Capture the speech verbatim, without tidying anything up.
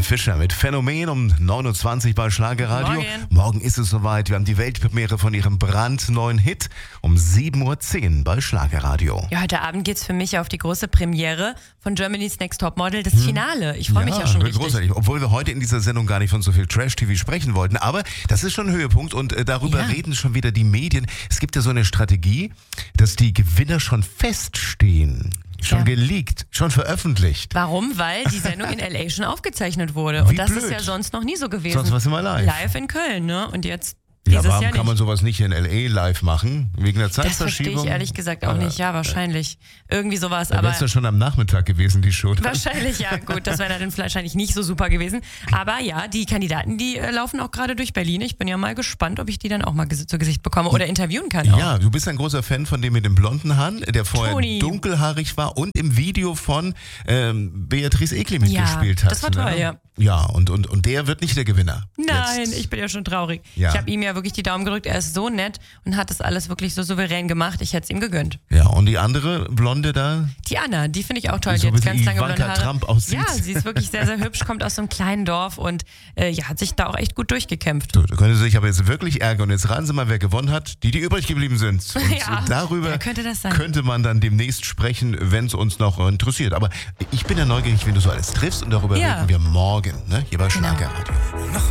Helene Fischer mit Phänomen um neun Uhr zwanzig bei Schlagerradio. Morgen. Morgen ist es soweit. Wir haben die Weltpremiere von ihrem brandneuen Hit um sieben Uhr zehn bei Schlagerradio. Ja, heute Abend geht's für mich auf die große Premiere von Germany's Next Topmodel, das Finale. Ich freue mich ja schon wird richtig. Großartig. Obwohl wir heute in dieser Sendung gar nicht von so viel Trash-T V sprechen wollten. Aber das ist schon ein Höhepunkt und äh, darüber Ja. reden schon wieder die Medien. Es gibt ja so eine Strategie, dass die Gewinner schon feststehen. Schon Ja. geleakt, schon veröffentlicht. Warum? Weil die Sendung in L A schon aufgezeichnet wurde. Wie Und das blöd. ist ja sonst noch nie so gewesen. Sonst war es immer live. Live in Köln, ne? Und jetzt Ja, dieses warum Jahr kann nicht. man sowas nicht in L A live machen? Wegen der Das verstehe Zeitverschiebung? ich ehrlich gesagt auch nicht. Ja, wahrscheinlich. Irgendwie sowas. Da Aber wäre es ja schon am Nachmittag gewesen, die Show. wahrscheinlich, ja, gut. Das wäre dann wahrscheinlich nicht so super gewesen. Aber ja, die Kandidaten, die äh, laufen auch gerade durch Berlin. Ich bin ja mal gespannt, ob ich die dann auch mal ges- zu Gesicht bekomme oder interviewen kann. Auch. Ja, du bist ein großer Fan von dem mit dem blonden Haaren, der vorher Toni. dunkelhaarig war und im Video von ähm, Beatrice Egli mitgespielt Ja, hat. das war toll, ne? ja. Ja, und, und, und der wird nicht der Gewinner. Nein, Jetzt. ich bin ja schon traurig. Ja. Ich habe ihm ja wirklich die Daumen gedrückt. Er ist so nett und hat das alles wirklich so souverän gemacht. Ich hätte es ihm gegönnt. Ja, und die andere Blonde da? Die Anna, die finde ich auch toll. So Die hat wie ganz lange Ivanka blonde Haare. Trump aussieht. Ja, sie ist wirklich sehr, sehr hübsch, kommt aus so einem kleinen Dorf und äh, ja, hat sich da auch echt gut durchgekämpft. So, da können Sie sich aber jetzt wirklich ärgern. Und jetzt raten Sie mal, wer gewonnen hat. Die, die übrig geblieben sind. Und Ja, darüber wer könnte das sein? könnte man dann demnächst sprechen, wenn es uns noch interessiert. Aber ich bin ja neugierig, wenn du so alles triffst. Und darüber Ja. reden wir morgen, ne? Hier bei Genau. Schlagerradio. Noch